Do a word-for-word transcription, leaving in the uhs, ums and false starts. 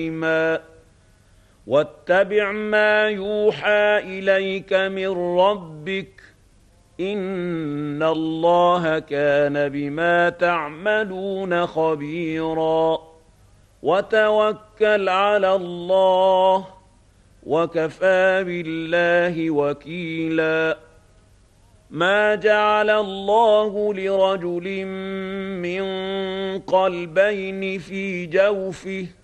واتبع ما يوحى إليك من ربك إن الله كان بما تعملون خبيرا وتوكل على الله وكفى بالله وكيلا ما جعل الله لرجل من قلبين في جوفه